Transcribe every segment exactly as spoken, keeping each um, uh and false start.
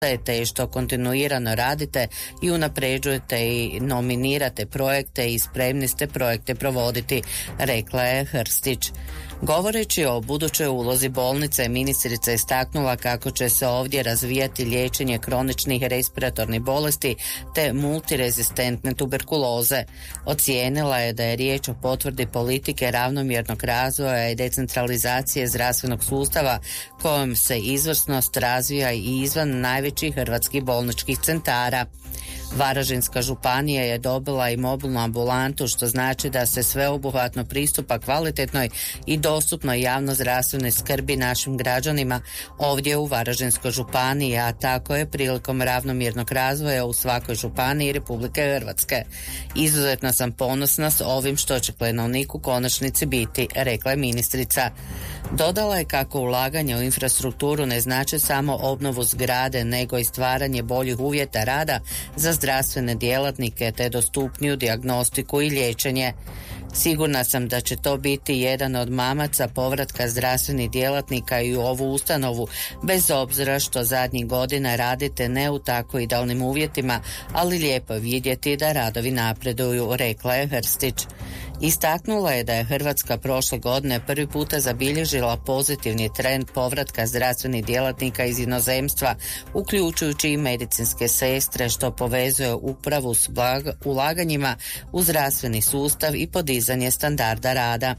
te što kontinuirano radite i unapređujete i nominirate projekte i spremni ste projekte provoditi, rekla je Hrstić. Govoreći o budućoj ulozi bolnice, ministrica je istaknula kako će se ovdje razvijati liječenje kroničnih respiratornih bolesti te multirezistentne tuberkuloze. Ocijenila je da je riječ o potvrdi politike ravnomjernog razvoja i decentralizacije zdravstvenog sustava kojom se izvrsnost razvija i izvan najvećih hrvatskih bolničkih centara. Varaždinska županija je dobila i mobilnu ambulantu, što znači da se sveobuhvatno pristupa kvalitetnoj i dostupnoj javno-zdravstvenoj skrbi našim građanima ovdje u Varaždinskoj županiji, a tako je prilikom ravnomjernog razvoja u svakoj županiji Republike Hrvatske. Izuzetno sam ponosna s ovim što će Klenovnik u konačnici biti, rekla je ministrica. Dodala je kako ulaganje u infrastrukturu ne znači samo obnovu zgrade, nego i stvaranje boljih uvjeta rada za zdravstvene djelatnike te dostupniju dijagnostiku i liječenje. Sigurna sam da će to biti jedan od mamaca povratka zdravstvenih djelatnika i u ovu ustanovu, bez obzira što zadnjih godina radite ne u tako idealnim uvjetima, ali lijepo je vidjeti da radovi napreduju, rekla je Hrstić. Istaknula je da je Hrvatska prošle godine prvi puta zabilježila pozitivni trend povratka zdravstvenih djelatnika iz inozemstva, uključujući i medicinske sestre, što povezuje upravu s ulaganjima u zdravstveni sustav i podizanje standarda rada.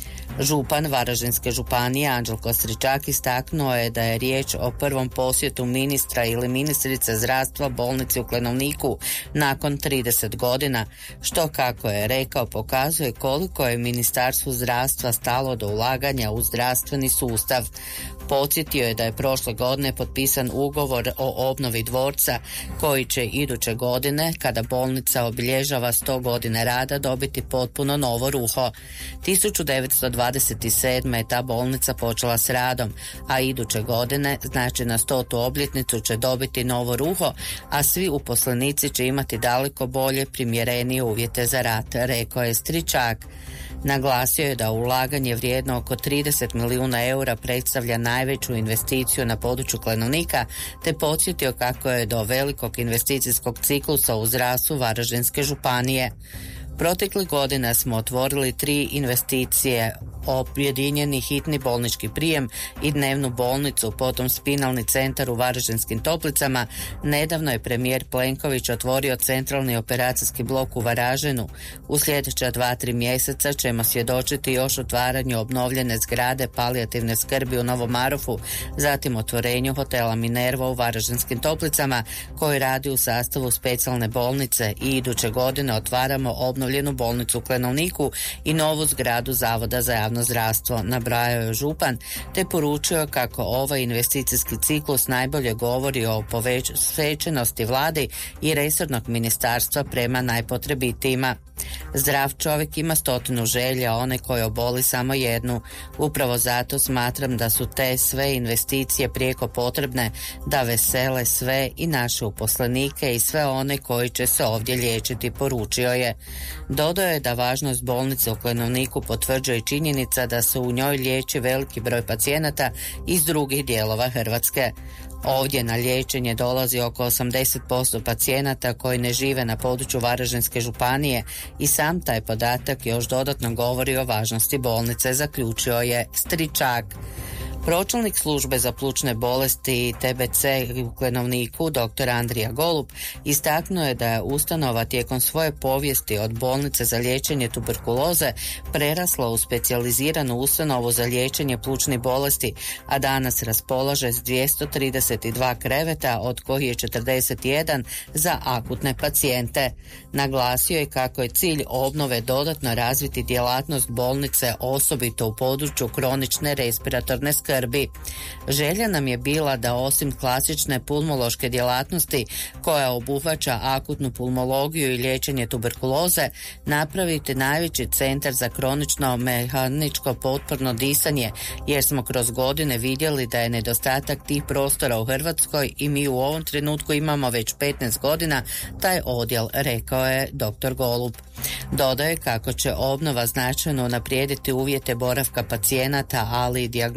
Župan Varaždinske županije Anđelko Stričak istaknuo je da je riječ o prvom posjetu ministra ili ministrice zdravstva bolnici u Klenovniku nakon trideset godina, što, kako je rekao, pokazuje koliko je Ministarstvu zdravstva stalo do ulaganja u zdravstveni sustav. Podsjetio je da je prošle godine potpisan ugovor o obnovi dvorca koji će iduće godine, kada bolnica obilježava sto godina rada, dobiti potpuno novo ruho. tisuću devetsto dvadeset sedme je ta bolnica počela s radom, a iduće godine, znači na stotu obljetnicu, će dobiti novo ruho, a svi uposlenici će imati daleko bolje, primjerenije uvjete za rad, rekao je Stričak. Naglasio je da ulaganje vrijedno oko trideset milijuna eura predstavlja najveću investiciju na području Klenovnika, te podsjetio kako je do velikog investicijskog ciklusa u zdravstvu Varaždinske županije. Proteklih godina smo otvorili tri investicije, objedinjeni hitni bolnički prijem i dnevnu bolnicu, potom spinalni centar u Varaždinskim Toplicama. Nedavno je premijer Plenković otvorio centralni operacijski blok u Varaždinu. U sljedeća dva, tri mjeseca ćemo svjedočiti još otvaranju obnovljene zgrade palijativne skrbi u Novom Marofu, zatim otvorenju hotela Minerva u Varaždinskim Toplicama koji radi u sastavu specijalne bolnice i iduće godine otvaramo obnovljenu bolnicu u Klenovniku i novu zgradu Zavoda za javno zdravstvo, nabrajao je župan, te poručio kako ovaj investicijski ciklus najbolje govori o posvećenosti vladi i resornog ministarstva prema najpotrebitijima. Zdrav čovjek ima stotinu želja, one koje oboli samo jednu. Upravo zato smatram da su te sve investicije prijeko potrebne da vesele sve i naše uposlenike i sve one koji će se ovdje liječiti, poručio je. Dodao je da važnost bolnice u Klenovniku potvrđuje činjenica da se u njoj liječi veliki broj pacijenata iz drugih dijelova Hrvatske. Ovdje na liječenje dolazi oko osamdeset posto pacijenata koji ne žive na području Varaždinske županije i sam taj podatak još dodatno govori o važnosti bolnice, zaključio je Stričak. Pročelnik službe za plućne bolesti i T B C u Klenovniku, dr. Andrija Golub, istaknuo je da je ustanova tijekom svoje povijesti od bolnice za liječenje tuberkuloze prerasla u specijaliziranu ustanovu za liječenje plućnih bolesti, a danas raspolaže s dvjesto trideset dva kreveta, od kojih je četrdeset jedan za akutne pacijente. Naglasio je kako je cilj obnove dodatno razviti djelatnost bolnice, osobito u području kronične respiratorne skrbi. Želja nam je bila da osim klasične pulmološke djelatnosti koja obuhvaća akutnu pulmologiju i liječenje tuberkuloze, napraviti najveći centar za kronično mehaničko potporno disanje, jer smo kroz godine vidjeli da je nedostatak tih prostora u Hrvatskoj i mi u ovom trenutku imamo već petnaest godina taj odjel, rekao je dr. Golub. Dodaje kako će obnova značajno unaprijediti uvjete boravka pacijenata, ali i dijagnostičke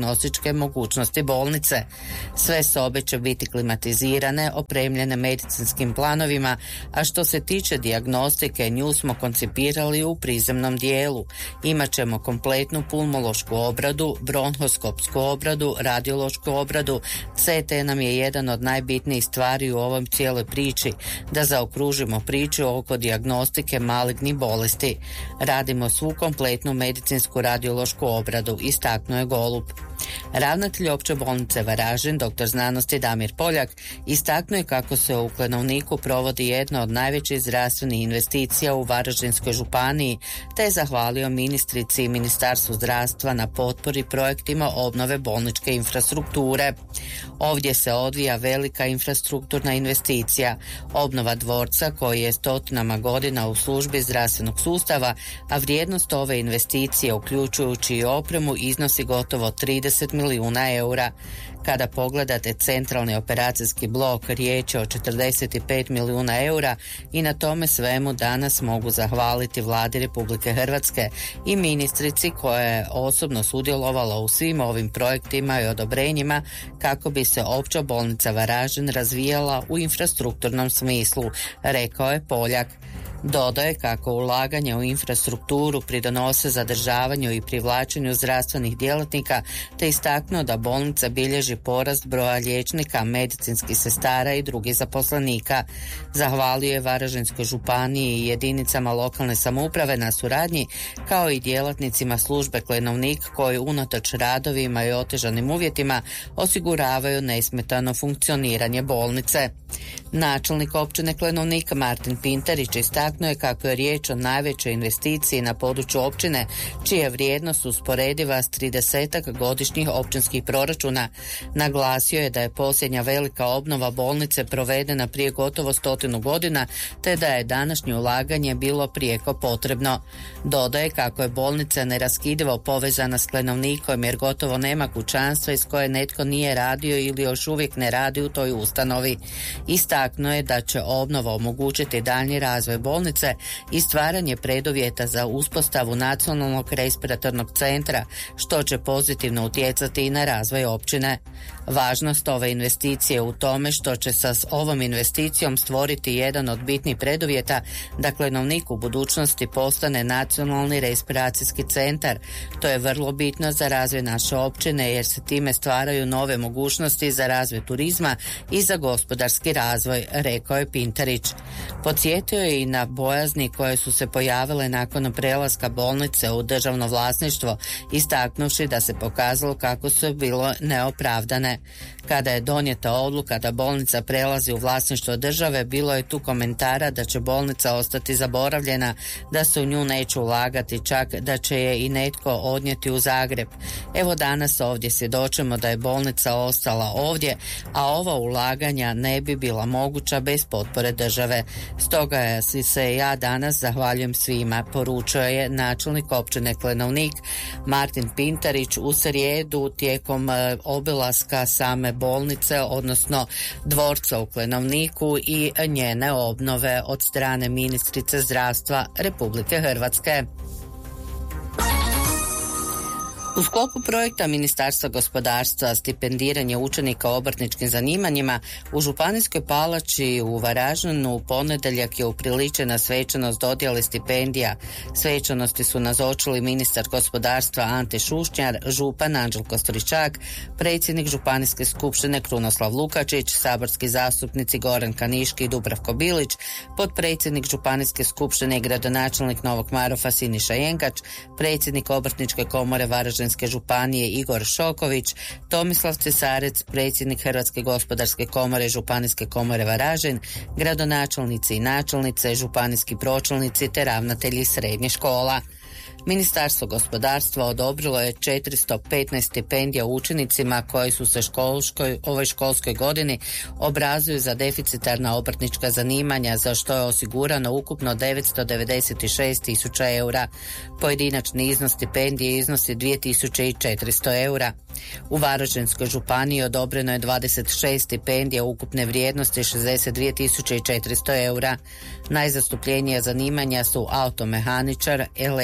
medicinske mogućnosti bolnice. Sve sobe će biti klimatizirane, opremljene medicinskim planovima, a što se tiče dijagnostike, nju smo koncipirali u prizemnom dijelu. Imaćemo kompletnu pulmološku obradu, bronhoskopsku obradu, radiološku obradu. C T nam je jedan od najbitnijih stvari u ovom cijeloj priči, da zaokružimo priču oko dijagnostike malignih bolesti. Radimo svu kompletnu medicinsku radiološku obradu, istaknuo je Golub. Ravnatelj opće bolnice Varaždin, doktor znanosti Damir Poljak, istaknuo je kako se u Klenovniku provodi jedna od najvećih zdravstvenih investicija u Varaždinskoj županiji, te je zahvalio ministrici i Ministarstvu zdravstva na potpori projektima obnove bolničke infrastrukture. Ovdje se odvija velika infrastrukturna investicija, obnova dvorca koji je stotinama godina u službi zdravstvenog sustava, a vrijednost ove investicije, uključujući i opremu, iznosi gotovo trideset milijuna eura. Kada pogledate centralni operacijski blok, riječ je o četrdeset pet milijuna eura i na tome svemu danas mogu zahvaliti Vladi Republike Hrvatske i ministrici koja je osobno sudjelovala u svim ovim projektima i odobrenjima kako bi se opća bolnica Varaždin razvijala u infrastrukturnom smislu, rekao je Poljak. Dodao je kako ulaganje u infrastrukturu pridonose zadržavanju i privlačenju zdravstvenih djelatnika, te istaknuo da bolnica bilježi porast broja liječnika, medicinskih sestara i drugih zaposlenika. Zahvalio je Varaždinskoj županiji i jedinicama lokalne samouprave na suradnji, kao i djelatnicima službe Klenovnik koji unatoč radovima i otežanim uvjetima osiguravaju nesmetano funkcioniranje bolnice. Načelnik općine Klenovnik Martin Pinterić istaknuo je kako je riječ o najvećoj investiciji na području općine, čija je vrijednost usporediva s tridesetak godišnjih općinskih proračuna. Naglasio je da je posljednja velika obnova bolnice provedena prije gotovo stotinu godina, te da je današnje ulaganje bilo prijeko potrebno. Dodaje kako je bolnica neraskidivo povezana s Klenovnikom jer gotovo nema kućanstva iz koje netko nije radio ili još uvijek ne radi u toj ustanovi. Istaknuo je da će obnova omogućiti daljnji razvoj bolnice i stvaranje preduvjeta za uspostavu nacionalnog respiratornog centra, što će pozitivno utjecati i na razvoj općine. Važnost ove investicije u tome što će sa ovom investicijom stvoriti jedan od bitnih preduvjeta da Klenovnik u budućnosti postane nacionalni respiracijski centar. To je vrlo bitno za razvoj naše općine jer se time stvaraju nove mogućnosti za razvoj turizma i za gospodarski razvoj, rekao je Pinterić. Podsjetio je i na bojazni koje su se pojavile nakon prelaska bolnice u državno vlasništvo, istaknuvši da se pokazalo kako su bilo neopravdane. Kada je donijeta odluka da bolnica prelazi u vlasništvo države, bilo je tu komentara da će bolnica ostati zaboravljena, da se u nju neće ulagati, čak da će je i netko odnijeti u Zagreb. Evo danas ovdje svjedočimo da je bolnica ostala ovdje, a ova ulaganja ne bi bila moguća bez potpore države. Stoga je se ja danas zahvaljujem svima, poručio je načelnik općine Klenovnik Martin Pintarić u srijedu tijekom obilaska same bolnice, odnosno dvorca u Klenovniku i njene obnove od strane ministrice zdravstva Republike Hrvatske. U sklopu projekta Ministarstva gospodarstva stipendiranje učenika obrtničkim zanimanjima u Županijskoj palači u Varaždinu u ponedjeljak je upriličena svečanost dodjele stipendija. Svečanosti su nazočili ministar gospodarstva Ante Šušnjar, župan Anđelko Stričak, predsjednik Županijske skupštine Krunoslav Lukačić, saborski zastupnici Goran Kaniški i Dubravko Bilić, potpredsjednik Županijske skupštine i gradonačelnik Novog Marofa Siniša Jenkač, predsjednik Obrtničke komore Varaždinske županije Igor Šoković, Tomislav Cesarec, predsjednik Hrvatske gospodarske komore Županijske komore Varaždin, gradonačelnici i načelnice, županijski pročelnici te ravnatelji srednjih škola. Ministarstvo gospodarstva odobrilo je četiristo petnaest stipendija učenicima koji su se školskoj, ovoj školskoj godini obrazuju za deficitarna obrtnička zanimanja, za što je osigurano ukupno devetsto devedeset šest tisuća eura. Pojedinačni iznos stipendije iznosi dvije tisuće četiristo eura. U Varaždinskoj županiji odobreno je dvadeset šest stipendija ukupne vrijednosti šezdeset dvije tisuće četiristo eura. Najzastupljenija zanimanja su automehaničar, elektroinstalater,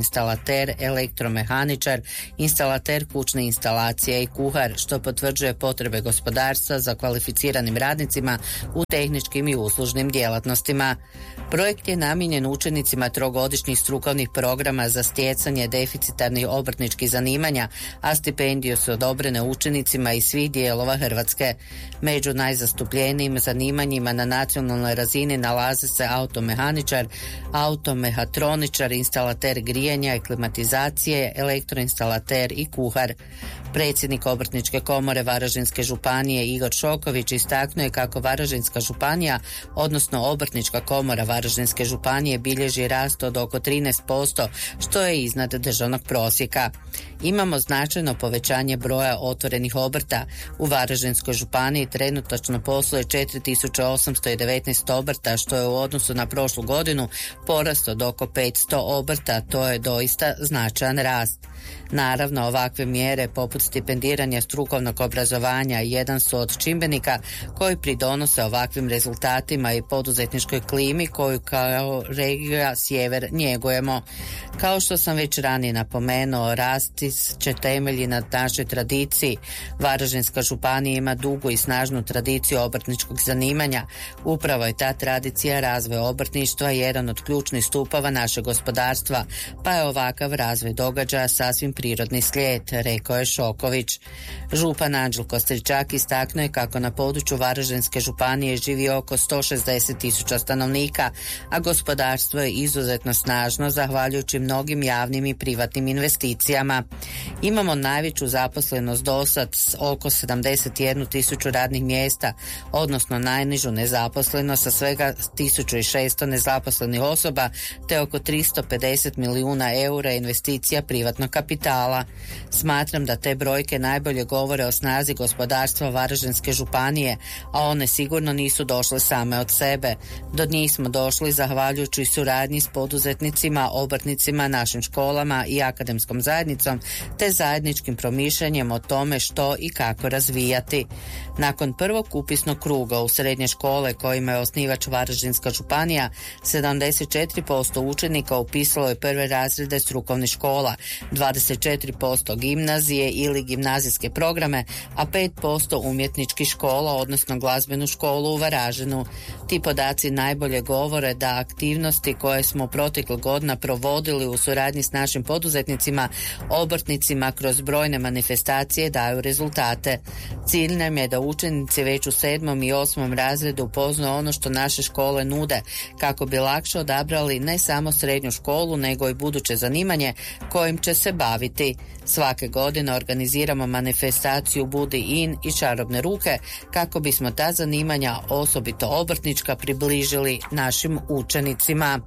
elektroinstalater, elektromehaničar, instalater kućne instalacije i kuhar, što potvrđuje potrebe gospodarstva za kvalificiranim radnicima u tehničkim i uslužnim djelatnostima. Projekt je namijenjen učenicima trogodišnjih strukovnih programa za stjecanje deficitarnih obrtničkih zanimanja, a stipendije su odobrene učenicima iz svih dijelova Hrvatske. Među najzastupljenijim zanimanjima na nacionalnoj razini nalaze se automehaničar, automehatroničar, instalater grijanja i klimatizacije, elektroinstalater i kuhar. Predsjednik Obrtničke komore Varaždinske županije Igor Šoković istaknuo je kako Varaždinska županija, odnosno Obrtnička komora Varaždinske županije, bilježi rast od oko trinaest posto, što je iznad državnog prosjeka. Imamo značajno povećanje broja otvorenih obrta. U Varaždinskoj županiji trenutačno posluje četiri tisuće osamsto devetnaest obrta, što je u odnosu na prošlu godinu porast od oko petsto obrta. To je doista značajan rast. Naravno, ovakve mjere poput stipendiranja strukovnog obrazovanja jedan su od čimbenika koji pridonose ovakvim rezultatima i poduzetničkoj klimi koju kao regija Sjever njegujemo. Kao što sam već ranije napomenuo, rasti će temelji na našoj tradiciji. Varaždinska županija ima dugu i snažnu tradiciju obrtničkog zanimanja. Upravo je ta tradicija razvoj obrtništva jedan od ključnih stupova našeg gospodarstva, pa je ovakav razvoj događaja sasvim prirodni slijed, rekao je Šoković. Župan Anđelko Stričak istaknuo je kako na području Varaždinske županije živi oko sto šezdeset tisuća stanovnika, a gospodarstvo je izuzetno snažno zahvaljujući mnogim javnim i privatnim investicijama. Imamo najveću zaposlenost dosad s oko sedamdeset jednu tisuću radnih mjesta, odnosno najnižu nezaposlenost sa svega tisuću šesto nezaposlenih osoba, te oko tristo pedeset milijuna eura investicija privatnog kapitala. Smatram da te brojke najbolje govore o snazi gospodarstva Varaždinske županije, a one sigurno nisu došle same od sebe. Do njih smo došli zahvaljujući suradnji s poduzetnicima, obrtnicima, našim školama i akademskom zajednicom, te zajedničkim promišljanjem o tome što i kako razvijati. Nakon prvog upisnog kruga u srednje škole kojima je osnivač Varaždinska županija, sedamdeset četiri posto učenika upisalo je prve razrede strukovnih škola, dvadeset četiri posto gimnazije ili gimnazijske programe, a pet posto umjetničkih škola, odnosno glazbenu školu u Varaždinu. Ti podaci najbolje govore da aktivnosti koje smo proteklih godina provodili u suradnji s našim poduzetnicima, obrtnicima kroz brojne manifestacije daju rezultate. Cilj nam je da učenici već u sedmom i osmom razredu upoznaju ono što naše škole nude, kako bi lakše odabrali ne samo srednju školu, nego i buduće zanimanje kojim će se baviti. Svake godine organiziramo manifestaciju Budi in i čarobne ruke kako bismo ta zanimanja, osobito obrtnička, približili našim učenicima.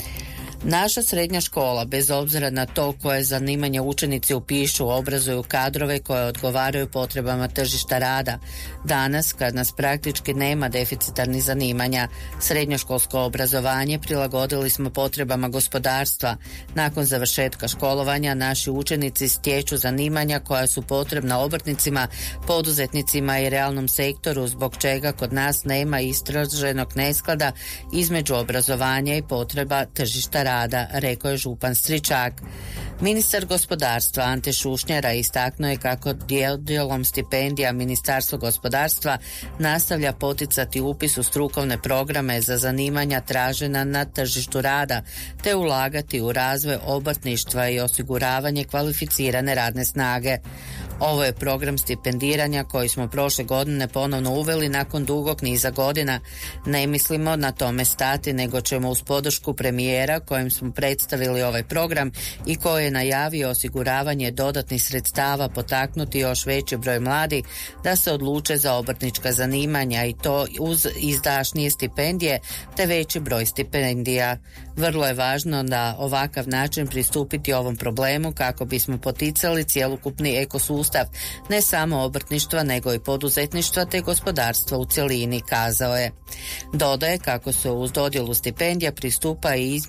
Naša srednja škola, bez obzira na to koje zanimanje učenici upišu, obrazuju kadrove koje odgovaraju potrebama tržišta rada. Danas, kad nas praktički nema deficitarnih zanimanja, srednjoškolsko obrazovanje prilagodili smo potrebama gospodarstva. Nakon završetka školovanja, naši učenici stječu zanimanja koja su potrebna obrtnicima, poduzetnicima i realnom sektoru, zbog čega kod nas nema istraženog nesklada između obrazovanja i potreba tržišta rada. Rada, rekao je župan Stričak. Ministar gospodarstva Ante Šušnjara istaknuo je kako djelom stipendija Ministarstvo gospodarstva nastavlja poticati upis u strukovne programe za zanimanja tražena na tržištu rada, te ulagati u razvoj obrtništva i osiguravanje kvalificirane radne snage. Ovo je program stipendiranja koji smo prošle godine ponovno uveli nakon dugog niza godina. Ne mislimo na tome stati, nego ćemo uz podršku premijera kojem smo predstavili ovaj program i koji je najavio osiguravanje dodatnih sredstava potaknuti još veći broj mladih da se odluče za obrtnička zanimanja, i to uz izdašnije stipendije te veći broj stipendija. Vrlo je važno da ovakav način pristupiti ovom problemu kako bismo poticali cjelokupni ekosustav, ne samo obrtništva nego i poduzetništva te gospodarstva u cjelini, kazao je. Dodaje kako se uz dodjelu stipendija pristupa i izmjenama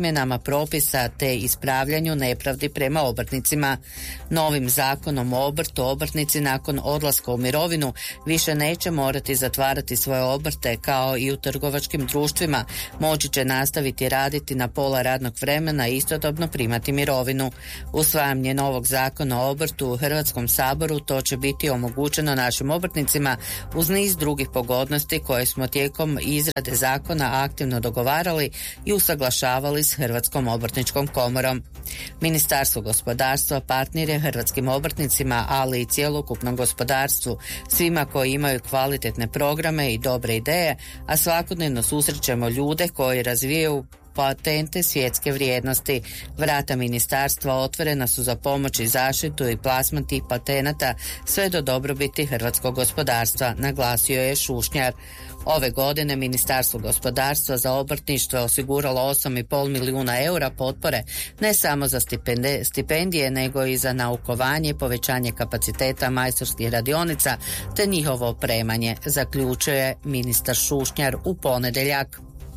propisa te ispravljanju nepravdi prema obrtnicima. Novim zakonom o obrtu obrtnici nakon odlaska u mirovinu više neće morati zatvarati svoje obrte kao i u trgovačkim društvima. Moći će nastaviti raditi na pola radnog vremena i istodobno primati mirovinu. Usvajanje novog zakona o obrtu u Hrvatskom saboru to će biti omogućeno našim obrtnicima uz niz drugih pogodnosti koje smo tijekom izrade zakona aktivno dogovarali i usaglašavali s Hrvatskom obrtničkom komorom. Ministarstvo gospodarstva partner je hrvatskim obrtnicima, ali i cjelokupnom gospodarstvu, svima koji imaju kvalitetne programe i dobre ideje, a svakodnevno susrećemo ljude koji razvijaju patente svjetske vrijednosti. Vrata ministarstva otvorena su za pomoć i zaštitu i plasman tih patenata sve do dobrobiti hrvatskog gospodarstva, naglasio je Šušnjar. Ove godine Ministarstvo gospodarstva za obrtništvo je osiguralo osam i pol milijuna eura potpore ne samo za stipendije, stipendije nego i za naukovanje, povećanje kapaciteta majstorskih radionica te njihovo opremanje, zaključuje ministar Šušnjar u ponedjeljak.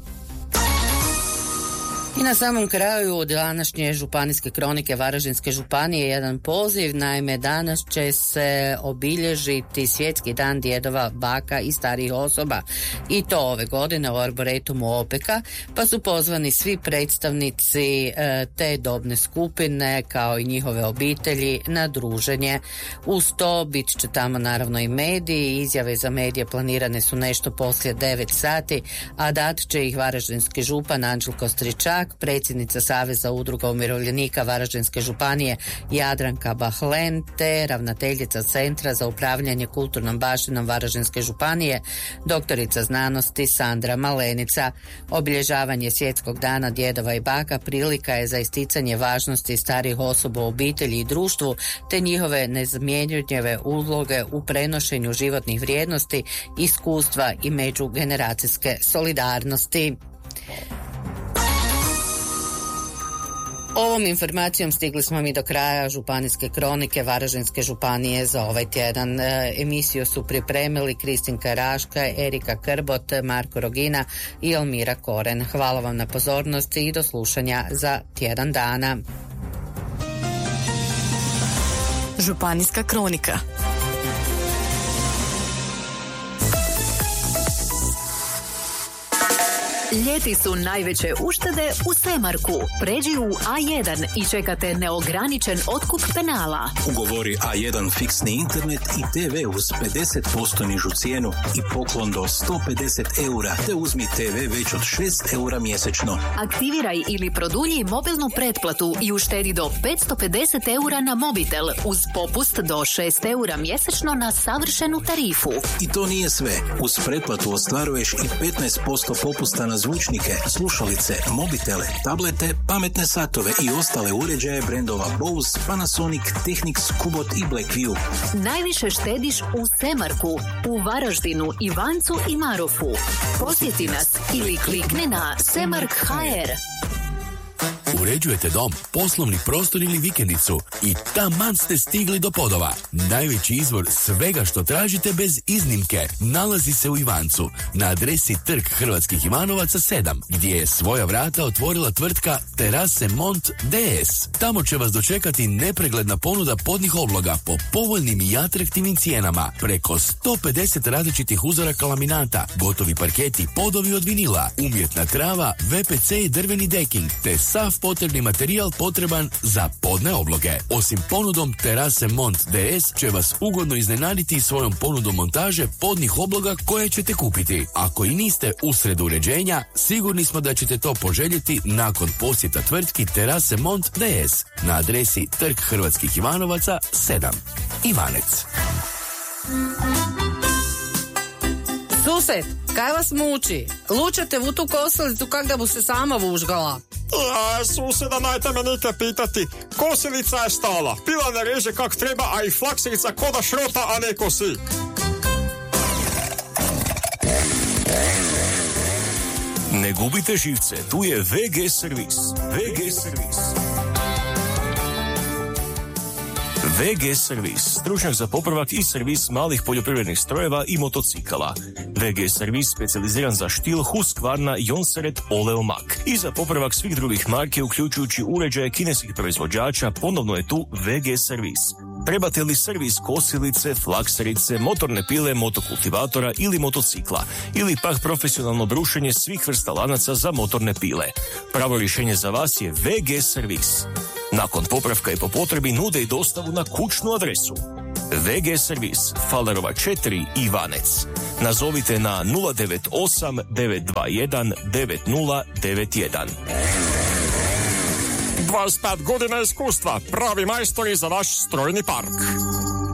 I na samom kraju današnje županijske kronike Varaždinske županije jedan poziv, naime danas će se obilježiti Svjetski dan djedova, baka i starijih osoba i to ove godine u Arboretumu Opeka, pa su pozvani svi predstavnici e, te dobne skupine kao i njihove obitelji na druženje. Uz to bit će tamo naravno i mediji, izjave za medije planirane su nešto poslije devet sati, a dat će ih varaždinski župan Anđelko Stričak, predsjednica Saveza udruga umirovljenika Varaždinske županije Jadranka Bahlen te ravnateljica Centra za upravljanje kulturnom baštinom Varaždinske županije doktorica znanosti Sandra Malenica. Obilježavanje Svjetskog dana djedova i baka prilika je za isticanje važnosti starijih osoba u obitelji i društvu te njihove nezamjenjive uloge u prenošenju životnih vrijednosti, iskustva i međugeneracijske solidarnosti. Ovom informacijom stigli smo mi do kraja županijske kronike Varaždinske županije za ovaj tjedan. E, emisiju su pripremili Kristinka Raška, Erika Krbot, Marko Rogina i Elmira Koren. Hvala vam na pozornosti i do slušanja za tjedan dana. Županijska kronika. Ljeti su najveće uštede u Semarku. Pređi u A jedan i čekate neograničen otkup penala. Ugovori A jedan fiksni internet i te ve uz pedeset posto nižu cijenu i poklon do sto pedeset eura, te uzmi te ve već od šest eura mjesečno. Aktiviraj ili produlji mobilnu pretplatu i uštedi do petsto pedeset eura na mobitel uz popust do šest eura mjesečno na savršenu tarifu. I to nije sve. Uz pretplatu ostvaruješ i petnaest posto popusta na zvučnike, slušalice, mobitele, tablete, pametne satove i ostale uređaje brendova Bose, Panasonic, Technics, Kubot i Blackview. Najviše štediš u Semarku, u Varaždinu, Ivancu i Marofu. Posjeti nas ili klikni na semark tačka ha er. Uređujete dom, poslovni prostor ili vikendicu i taman ste stigli do Podova. Najveći izvor svega što tražite bez iznimke nalazi se u Ivancu na adresi Trg Hrvatskih Ivanovaca sedam, gdje je svoja vrata otvorila tvrtka Terase Mont de es. Tamo će vas dočekati nepregledna ponuda podnih obloga po povoljnim i atraktivnim cijenama, preko sto pedeset različitih uzoraka laminata, gotovi parketi, podovi od vinila, umjetna trava, ve pe ce i drveni deking, te sav potrebni materijal potreban za podne obloge. Osim ponudom Terase Mont de es će vas ugodno iznenaditi svojom ponudom montaže podnih obloga koje ćete kupiti. Ako i niste usred uređenja, sigurni smo da ćete to poželjeti nakon posjeta tvrtki Terase Mont de es na adresi Trg Hrvatskih Ivanovaca sedam. Ivanec. Sused, kaj vas muči? Lučete u tu kosilicu kak da bu se sama vužgala. Ja, suseda, najte me nike pitati. Kosilica je stala, pila ne reže kak treba, a i flaksilica ko da šrota, a ne kosi. Ne gubite živce, tu je ve ge servis. ve ge servis. V G Servis, stručnjak za popravak i servis malih poljoprivrednih strojeva i motocikala. V G Servis specijaliziran za štil Husqvarna, Jonseret, Oleomak i za popravak svih drugih marke, uključujući uređaje kineskih proizvođača. Ponovno je tu V G Servis. Trebate li servis kosilice, flakserice, motorne pile, motokultivatora ili motocikla, ili pak profesionalno brušenje svih vrsta lanaca za motorne pile? Pravo rješenje za vas je V G Servis. Nakon popravka i po potrebi nude i dostavu na kućnu adresu. V G Servis, Falerova četiri, Ivanec. Nazovite na nula devet osam devet dva jedan devet nula devet jedan. dvadeset pet godina iskustva, pravi majstori za vaš strojni park.